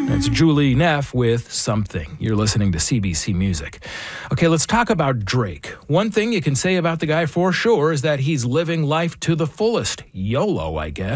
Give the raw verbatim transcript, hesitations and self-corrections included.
That's Julie Neff with Something. You're listening to C B C Music. Okay, let's talk about Drake. One thing you can say about the guy for sure is that he's living life to the fullest. YOLO, I guess.